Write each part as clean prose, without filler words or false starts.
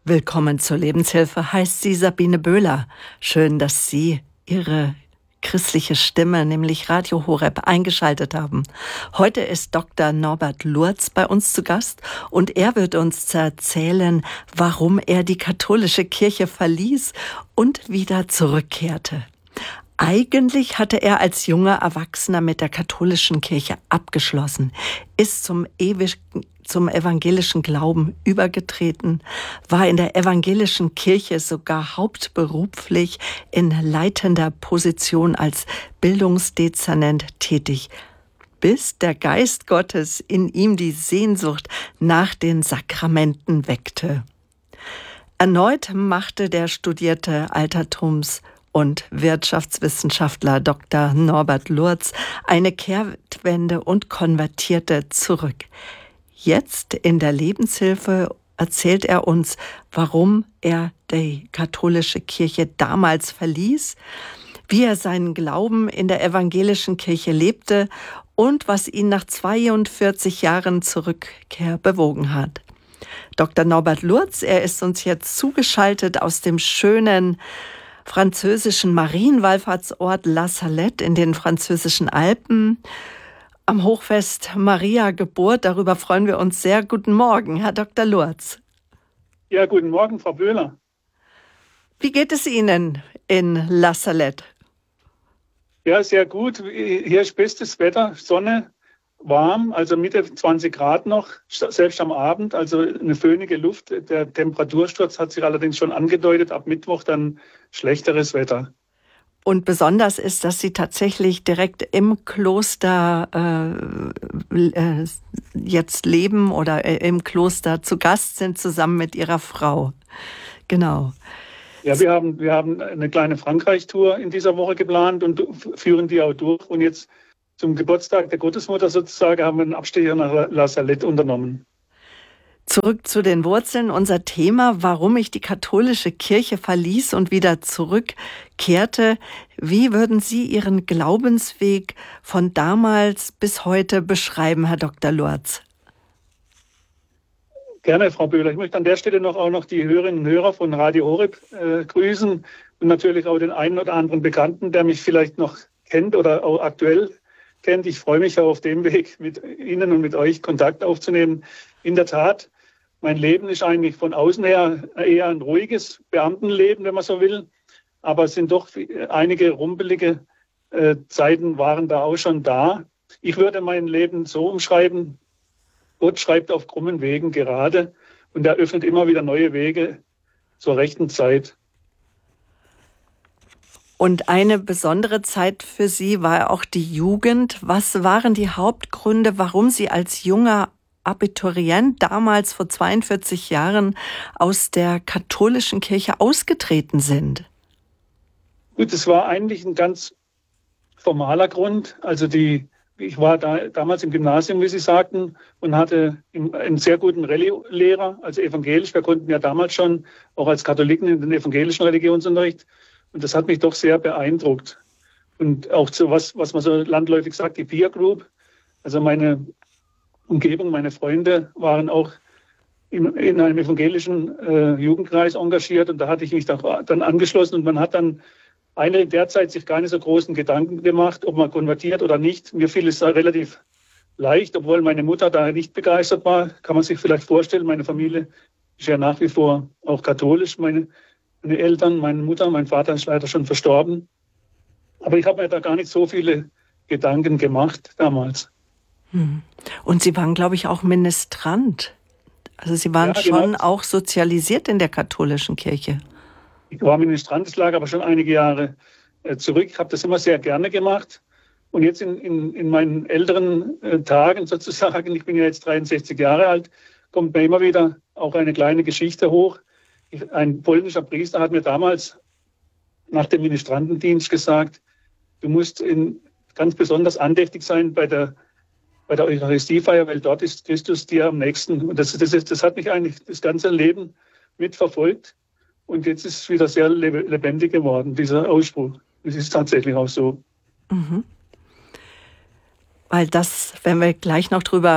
Willkommen zur Lebenshilfe, heißt sie Sabine Böhler. Schön, dass Sie Ihre christliche Stimme, nämlich Radio Horeb, eingeschaltet haben. Heute ist Dr. Norbert Lurz bei uns zu Gast und er wird uns erzählen, warum er die katholische Kirche verließ und wieder zurückkehrte. Eigentlich hatte er als junger Erwachsener mit der katholischen Kirche abgeschlossen, ist zum evangelischen Glauben übergetreten, war in der evangelischen Kirche sogar hauptberuflich in leitender Position als Bildungsdezernent tätig, bis der Geist Gottes in ihm die Sehnsucht nach den Sakramenten weckte. Erneut machte der studierte Altertums- und Wirtschaftswissenschaftler Dr. Norbert Lurz eine Kehrtwende und konvertierte zurück. Jetzt in der Lebenshilfe erzählt er uns, warum er die katholische Kirche damals verließ, wie er seinen Glauben in der evangelischen Kirche lebte und was ihn nach 42 Jahren Zurückkehr bewogen hat. Dr. Norbert Lurz, er ist uns jetzt zugeschaltet aus dem schönen französischen Marienwallfahrtsort La Salette in den französischen Alpen. Am Hochfest Maria Geburt, darüber freuen wir uns sehr. Guten Morgen, Herr Dr. Lurz. Ja, guten Morgen, Frau Böhler. Wie geht es Ihnen in La Salette? Ja, sehr gut. Hier ist bestes Wetter, Sonne, warm, also Mitte 20 Grad noch, selbst am Abend, also eine föhnige Luft. Der Temperatursturz hat sich allerdings schon angedeutet, ab Mittwoch dann schlechteres Wetter. Und besonders ist, dass Sie tatsächlich direkt im Kloster jetzt leben oder im Kloster zu Gast sind, zusammen mit Ihrer Frau. Genau. Ja, wir haben eine kleine Frankreich-Tour in dieser Woche geplant und führen die auch durch. Und jetzt zum Geburtstag der Gottesmutter sozusagen haben wir einen Abstecher nach La Salette unternommen. Zurück zu den Wurzeln. Unser Thema, warum ich die katholische Kirche verließ und wieder zurückkehrte. Wie würden Sie Ihren Glaubensweg von damals bis heute beschreiben, Herr Dr. Lurz? Gerne, Frau Böhler. Ich möchte an der Stelle auch noch die Hörerinnen und Hörer von Radio Horeb grüßen und natürlich auch den einen oder anderen Bekannten, der mich vielleicht noch kennt oder auch aktuell kennt. Ich freue mich auch auf dem Weg mit Ihnen und mit euch Kontakt aufzunehmen. In der Tat, mein Leben ist eigentlich von außen her eher ein ruhiges Beamtenleben, wenn man so will. Aber es sind doch einige rumpelige Zeiten waren da auch schon da. Ich würde mein Leben so umschreiben: Gott schreibt auf krummen Wegen gerade und er öffnet immer wieder neue Wege zur rechten Zeit. Und eine besondere Zeit für Sie war auch die Jugend. Was waren die Hauptgründe, warum Sie als junger Abiturient damals vor 42 Jahren aus der katholischen Kirche ausgetreten sind? Gut, es war eigentlich ein ganz formaler Grund. Also ich war damals im Gymnasium, wie Sie sagten, und hatte einen sehr guten Rallye-Lehrer, also evangelisch. Wir konnten ja damals schon auch als Katholiken in den evangelischen Religionsunterricht. Und das hat mich doch sehr beeindruckt. Und auch so was man so landläufig sagt, die Peer Group. Also meine Umgebung, meine Freunde waren auch in einem evangelischen Jugendkreis engagiert. Und da hatte ich mich dann angeschlossen. Und man hat dann in der Zeit sich keine so großen Gedanken gemacht, ob man konvertiert oder nicht. Mir fiel es relativ leicht, obwohl meine Mutter da nicht begeistert war. Kann man sich vielleicht vorstellen, meine Familie ist ja nach wie vor auch katholisch. Meine Eltern, meine Mutter, mein Vater ist leider schon verstorben. Aber ich habe mir da gar nicht so viele Gedanken gemacht damals. Und Sie waren, glaube ich, auch Ministrant. Also Sie waren schon auch sozialisiert in der katholischen Kirche. Ich war Ministrant, das lag aber schon einige Jahre zurück. Ich habe das immer sehr gerne gemacht. Und jetzt in meinen älteren Tagen sozusagen, ich bin ja jetzt 63 Jahre alt, kommt mir immer wieder auch eine kleine Geschichte hoch. Ein polnischer Priester hat mir damals nach dem Ministrantendienst gesagt, du musst ganz besonders andächtig sein bei der Eucharistiefeier, weil dort ist Christus dir am nächsten. Und das hat mich eigentlich das ganze Leben mitverfolgt. Und jetzt ist es wieder sehr lebendig geworden, dieser Ausspruch. Es ist tatsächlich auch so. Mhm. Weil das, wenn wir gleich noch drüber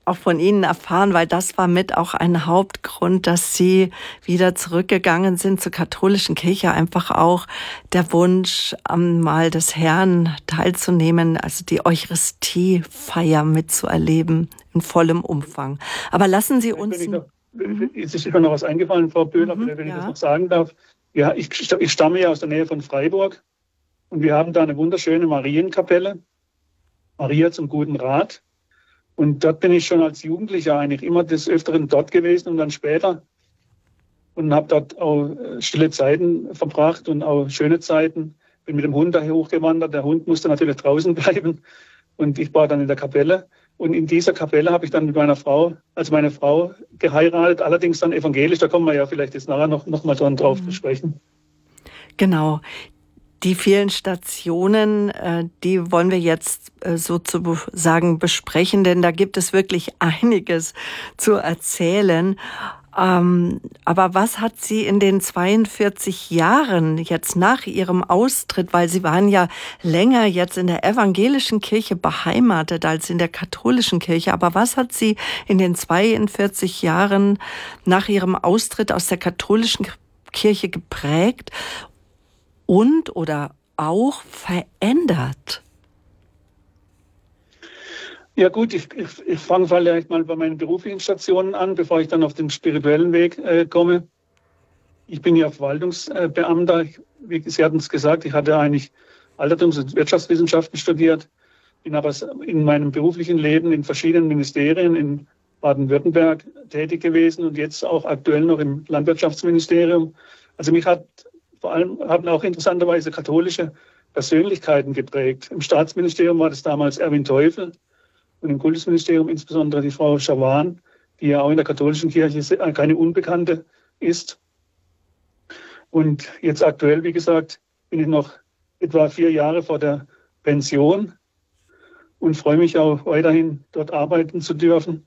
auch von Ihnen erfahren, weil das war mit auch ein Hauptgrund, dass Sie wieder zurückgegangen sind zur katholischen Kirche. Einfach auch der Wunsch, am Mahl des Herrn teilzunehmen, also die Eucharistiefeier mitzuerleben in vollem Umfang. Aber lassen Sie uns... Es ist mir noch was eingefallen, Frau Böhler, wenn ich das noch sagen darf. Ja, ich stamme ja aus der Nähe von Freiburg und wir haben da eine wunderschöne Marienkapelle, Maria zum guten Rat. Und dort bin ich schon als Jugendlicher eigentlich immer des Öfteren dort gewesen und dann später und habe dort auch stille Zeiten verbracht und auch schöne Zeiten. Bin mit dem Hund daher hochgewandert. Der Hund musste natürlich draußen bleiben und ich war dann in der Kapelle. Und in dieser Kapelle habe ich dann mit meiner Frau, also meine Frau, geheiratet, allerdings dann evangelisch. Da kommen wir ja vielleicht jetzt nachher noch mal drauf zu sprechen. Genau. Die vielen Stationen, die wollen wir jetzt sozusagen besprechen, denn da gibt es wirklich einiges zu erzählen. Aber was hat Sie in den 42 Jahren jetzt nach Ihrem Austritt, weil Sie waren ja länger jetzt in der evangelischen Kirche beheimatet als in der katholischen Kirche, aber was hat Sie in den 42 Jahren nach Ihrem Austritt aus der katholischen Kirche geprägt und oder auch verändert? Ja gut, ich fange vielleicht mal bei meinen beruflichen Stationen an, bevor ich dann auf den spirituellen Weg komme. Ich bin ja Verwaltungsbeamter. Sie hatten es gesagt, ich hatte eigentlich Altertums- und Wirtschaftswissenschaften studiert, bin aber in meinem beruflichen Leben in verschiedenen Ministerien in Baden-Württemberg tätig gewesen und jetzt auch aktuell noch im Landwirtschaftsministerium. Also mich haben auch interessanterweise katholische Persönlichkeiten geprägt. Im Staatsministerium war das damals Erwin Teufel und im Kultusministerium insbesondere die Frau Schawan, die ja auch in der katholischen Kirche keine Unbekannte ist. Und jetzt aktuell, wie gesagt, bin ich noch etwa 4 Jahre vor der Pension und freue mich auch weiterhin dort arbeiten zu dürfen.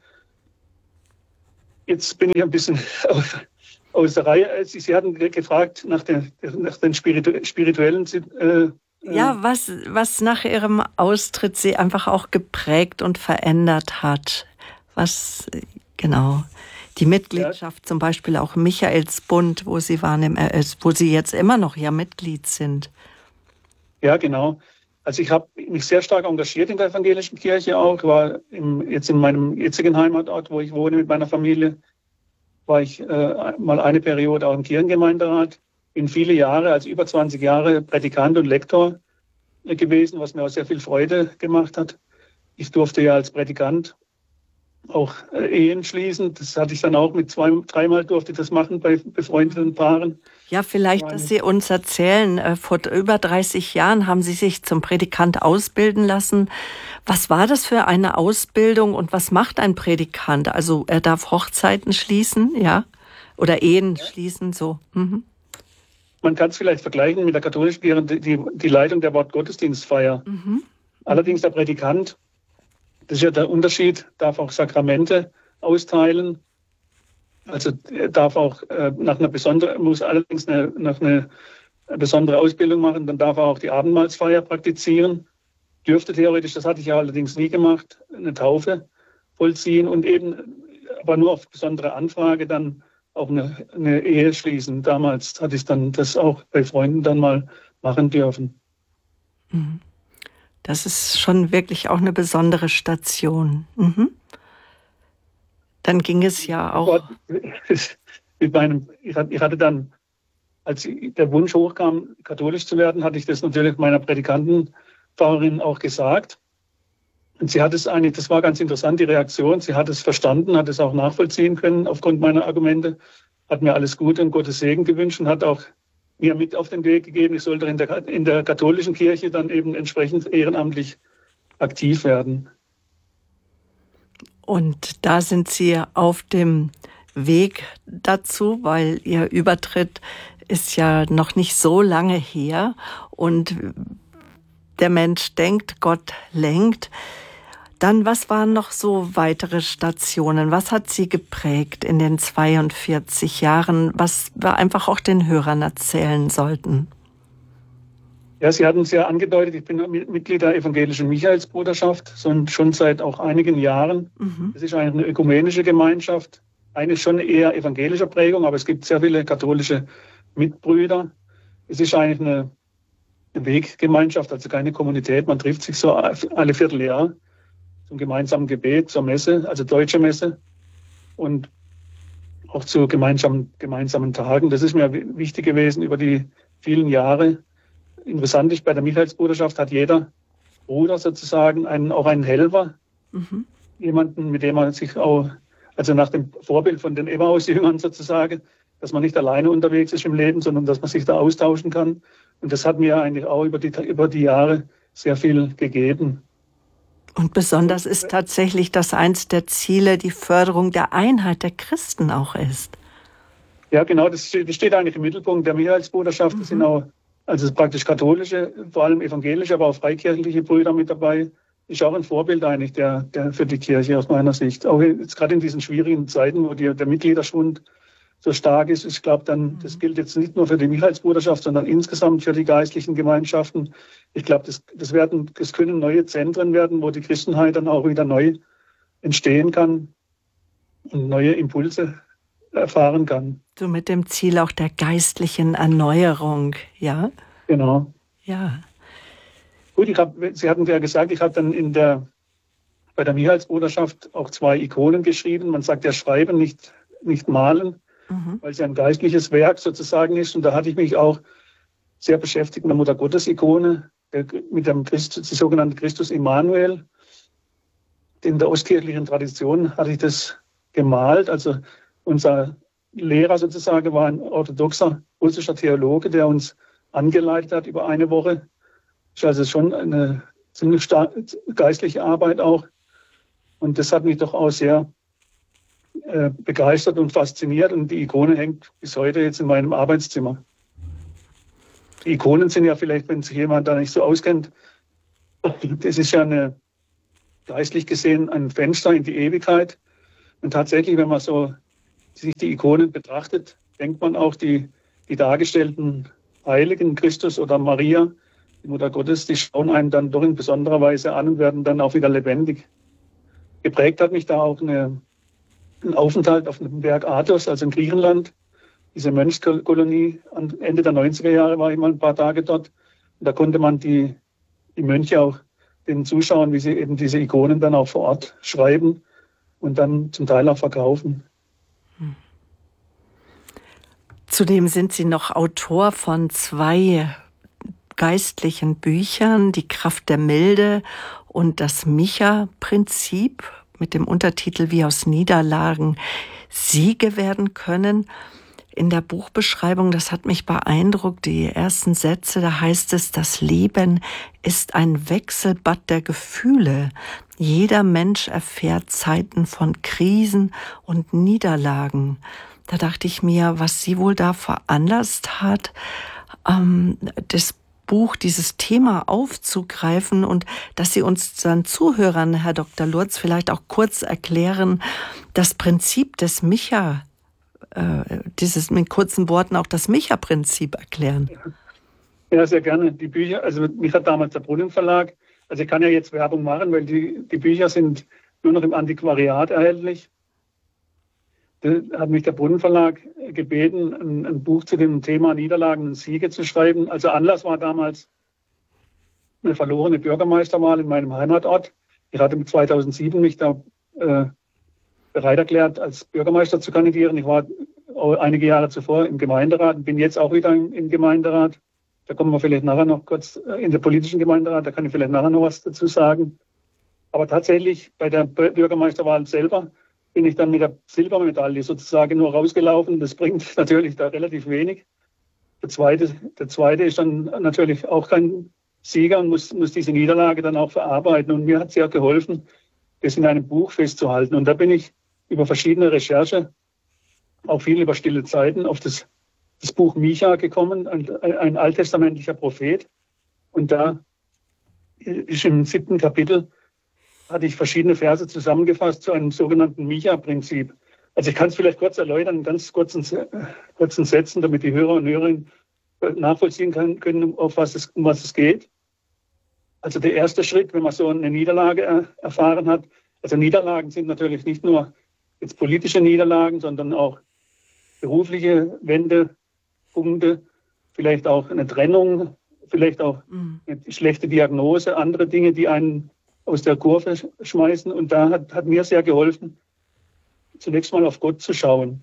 Jetzt bin ich ein bisschen aus der Reihe. Sie hatten gefragt nach den spirituellen. Ja, was nach Ihrem Austritt Sie einfach auch geprägt und verändert hat. Was, genau. Die Mitgliedschaft zum Beispiel auch im Michaelsbund, wo Sie waren, wo Sie jetzt immer noch ja Mitglied sind. Ja, genau. Also ich habe mich sehr stark engagiert in der evangelischen Kirche auch. War jetzt in meinem jetzigen Heimatort, wo ich wohne mit meiner Familie, war ich mal eine Periode auch im Kirchengemeinderat. Bin viele Jahre, also über 20 Jahre Prädikant und Lektor gewesen, was mir auch sehr viel Freude gemacht hat. Ich durfte ja als Prädikant auch Ehen schließen. Das hatte ich dann auch mit 3-mal durfte ich das machen bei befreundeten Paaren. Ja, vielleicht, dass Sie uns erzählen, vor über 30 Jahren haben Sie sich zum Prädikant ausbilden lassen. Was war das für eine Ausbildung und was macht ein Prädikant? Also er darf Hochzeiten schließen, ja? Oder Ehen schließen, so. Mhm. Man kann es vielleicht vergleichen mit der katholischen Kirche, die Leitung der Wortgottesdienstfeier. Mhm. Allerdings der Prädikant, das ist ja der Unterschied, darf auch Sakramente austeilen. Also er darf auch muss allerdings nach eine besondere Ausbildung machen, dann darf er auch die Abendmahlsfeier praktizieren. Dürfte theoretisch, das hatte ich ja allerdings nie gemacht, eine Taufe vollziehen und eben, aber nur auf besondere Anfrage dann auch eine Ehe schließen. Damals hatte ich dann das auch bei Freunden dann mal machen dürfen. Das ist schon wirklich auch eine besondere Station. Mhm. Dann ging es ja auch. Ich hatte dann, als der Wunsch hochkam, katholisch zu werden, hatte ich das natürlich meiner Prädikantenpfarrerin auch gesagt. Und sie hat es eigentlich, das war ganz interessant, die Reaktion. Sie hat es verstanden, hat es auch nachvollziehen können aufgrund meiner Argumente, hat mir alles Gute und Gottes Segen gewünscht und hat auch mir mit auf den Weg gegeben, ich sollte in der katholischen Kirche dann eben entsprechend ehrenamtlich aktiv werden. Und da sind Sie auf dem Weg dazu, weil Ihr Übertritt ist ja noch nicht so lange her und der Mensch denkt, Gott lenkt. Dann, was waren noch so weitere Stationen? Was hat Sie geprägt in den 42 Jahren, was wir einfach auch den Hörern erzählen sollten? Ja, Sie hatten es ja angedeutet, ich bin Mitglied der evangelischen Michaelsbruderschaft, schon seit auch einigen Jahren. Das ist eigentlich eine ökumenische Gemeinschaft, eigentlich schon eher evangelischer Prägung, aber es gibt sehr viele katholische Mitbrüder. Es ist eigentlich eine Weggemeinschaft, also keine Kommunität. Man trifft sich so alle Vierteljahr zum gemeinsamen Gebet, zur Messe, also deutsche Messe und auch zu gemeinsamen Tagen. Das ist mir wichtig gewesen über die vielen Jahre. Interessant ist, bei der Michaelsbruderschaft hat jeder Bruder sozusagen auch einen Helfer, jemanden, mit dem man sich auch, also nach dem Vorbild von den Emmaus-Jüngern sozusagen, dass man nicht alleine unterwegs ist im Leben, sondern dass man sich da austauschen kann. Und das hat mir eigentlich auch über die Jahre sehr viel gegeben. Und besonders ist tatsächlich, dass eins der Ziele die Förderung der Einheit der Christen auch ist. Ja, genau, das steht eigentlich im Mittelpunkt der Michaelsbruderschaft. Das sind auch also praktisch katholische, vor allem evangelische, aber auch freikirchliche Brüder mit dabei. Ist auch ein Vorbild eigentlich der für die Kirche aus meiner Sicht. Auch jetzt gerade in diesen schwierigen Zeiten, wo der Mitgliederschwund so stark ist. Ich glaube, das gilt jetzt nicht nur für die Michaelsbruderschaft, sondern insgesamt für die geistlichen Gemeinschaften. Ich glaube, das können neue Zentren werden, wo die Christenheit dann auch wieder neu entstehen kann und neue Impulse erfahren kann. So mit dem Ziel auch der geistlichen Erneuerung, ja? Genau. Ja. Gut, Sie hatten ja gesagt, ich habe dann bei der Michaelsbruderschaft auch 2 Ikonen geschrieben. Man sagt ja schreiben, nicht malen, weil es ja ein geistliches Werk sozusagen ist. Und da hatte ich mich auch sehr beschäftigt mit der Mutter-Gottes-Ikone, mit dem die sogenannte Christus Immanuel. In der ostkirchlichen Tradition hatte ich das gemalt. Also unser Lehrer sozusagen war ein orthodoxer russischer Theologe, der uns angeleitet hat über eine Woche. Das ist also schon eine ziemlich geistliche Arbeit auch. Und das hat mich doch auch sehr begeistert und fasziniert. Und die Ikone hängt bis heute jetzt in meinem Arbeitszimmer. Die Ikonen sind ja vielleicht, wenn sich jemand da nicht so auskennt, das ist ja geistlich gesehen ein Fenster in die Ewigkeit. Und tatsächlich, wenn man so sich die Ikonen betrachtet, denkt man auch, die dargestellten Heiligen, Christus oder Maria, die Mutter Gottes, die schauen einen dann doch in besonderer Weise an und werden dann auch wieder lebendig. Geprägt hat mich da auch ein Aufenthalt auf dem Berg Athos, also in Griechenland. Diese Mönchskolonie, Ende der 90er Jahre war ich mal ein paar Tage dort. Und da konnte man die Mönche auch denen zuschauen, wie sie eben diese Ikonen dann auch vor Ort schreiben und dann zum Teil auch verkaufen. Zudem sind Sie noch Autor von 2 geistlichen Büchern, Die Kraft der Milde und das Micha-Prinzip mit dem Untertitel Wie aus Niederlagen Siege werden können. In der Buchbeschreibung, das hat mich beeindruckt, die ersten Sätze, da heißt es, das Leben ist ein Wechselbad der Gefühle. Jeder Mensch erfährt Zeiten von Krisen und Niederlagen. Da dachte ich mir, was Sie wohl da veranlasst hat, das Buch, dieses Thema aufzugreifen und dass Sie uns dann Zuhörern, Herr Dr. Lurz, vielleicht auch kurz erklären, das Prinzip des Micha, mit kurzen Worten auch das Micha-Prinzip erklären. Ja, sehr gerne. Die Bücher, also mich hat damals der Brunnen-Verlag, also ich kann ja jetzt Werbung machen, weil die Bücher sind nur noch im Antiquariat erhältlich. Da hat mich der Brunnen-Verlag gebeten, ein Buch zu dem Thema Niederlagen und Siege zu schreiben. Also Anlass war damals eine verlorene Bürgermeisterwahl in meinem Heimatort. Ich hatte 2007 mich da bereit erklärt, als Bürgermeister zu kandidieren. Ich war einige Jahre zuvor im Gemeinderat und bin jetzt auch wieder im Gemeinderat. Da kommen wir vielleicht nachher noch kurz in den politischen Gemeinderat, da kann ich vielleicht nachher noch was dazu sagen. Aber tatsächlich bei der Bürgermeisterwahl selber bin ich dann mit der Silbermedaille sozusagen nur rausgelaufen. Das bringt natürlich da relativ wenig. Der zweite ist dann natürlich auch kein Sieger und muss diese Niederlage dann auch verarbeiten. Und mir hat es sehr geholfen, das in einem Buch festzuhalten. Und da bin ich über verschiedene Recherche, auch viel über stille Zeiten, auf das Buch Micha gekommen, ein alttestamentlicher Prophet. Und da ist im 7. Kapitel hatte ich verschiedene Verse zusammengefasst zu einem sogenannten Micha-Prinzip. Also ich kann es vielleicht kurz erläutern, in ganz kurzen Sätzen, damit die Hörer und Hörerinnen nachvollziehen können, um was es geht. Also der erste Schritt, wenn man so eine Niederlage erfahren hat, also Niederlagen sind natürlich nicht nur jetzt politische Niederlagen, sondern auch berufliche Wendepunkte, vielleicht auch eine Trennung, vielleicht auch eine schlechte Diagnose, andere Dinge, die einen aus der Kurve schmeißen. Und da hat mir sehr geholfen, zunächst mal auf Gott zu schauen.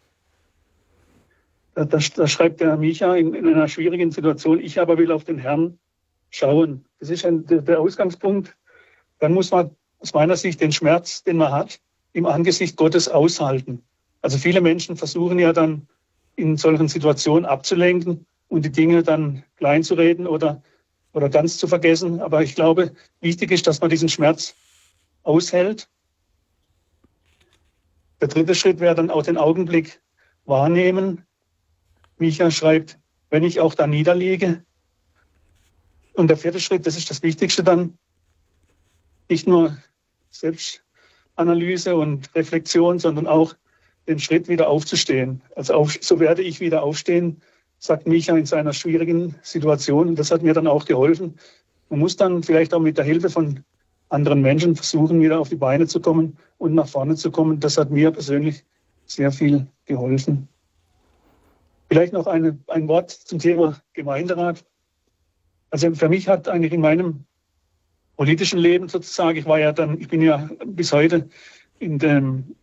Da schreibt der Micha in einer schwierigen Situation, ich aber will auf den Herrn schauen. Das ist der Ausgangspunkt. Dann muss man aus meiner Sicht den Schmerz, den man hat, im Angesicht Gottes aushalten. Also viele Menschen versuchen ja dann in solchen Situationen abzulenken und die Dinge dann kleinzureden oder ganz zu vergessen. Aber ich glaube, wichtig ist, dass man diesen Schmerz aushält. Der dritte Schritt wäre dann auch den Augenblick wahrnehmen. Micha schreibt, wenn ich auch da niederliege. Und der vierte Schritt, das ist das Wichtigste dann, nicht nur Selbstanalyse und Reflexion, sondern auch den Schritt wieder aufzustehen. Also so werde ich wieder aufstehen, sagt Micha in seiner schwierigen Situation. Und das hat mir dann auch geholfen. Man muss dann vielleicht auch mit der Hilfe von anderen Menschen versuchen, wieder auf die Beine zu kommen und nach vorne zu kommen. Das hat mir persönlich sehr viel geholfen. Vielleicht noch ein Wort zum Thema Gemeinderat. Also für mich hat eigentlich in meinem politischen Leben sozusagen, ich bin ja bis heute in der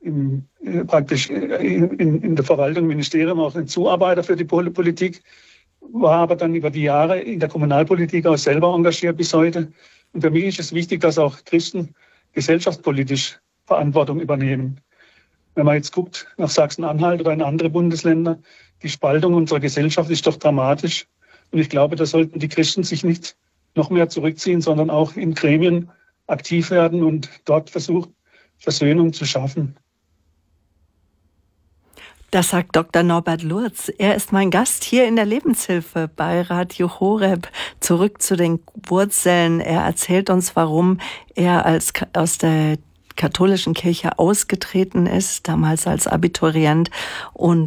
Verwaltung, im Ministerium auch ein Zuarbeiter für die Politik, war aber dann über die Jahre in der Kommunalpolitik auch selber engagiert bis heute. Und für mich ist es wichtig, dass auch Christen gesellschaftspolitisch Verantwortung übernehmen. Wenn man jetzt guckt nach Sachsen-Anhalt oder in andere Bundesländer, die Spaltung unserer Gesellschaft ist doch dramatisch. Und ich glaube, da sollten die Christen sich nicht noch mehr zurückziehen, sondern auch in Gremien aktiv werden und dort versuchen, Versöhnung zu schaffen. Das sagt Dr. Norbert Lurz. Er ist mein Gast hier in der Lebenshilfe bei Radio Horeb. Zurück zu den Wurzeln. Er erzählt uns, warum er aus der katholischen Kirche ausgetreten ist, damals als Abiturient, und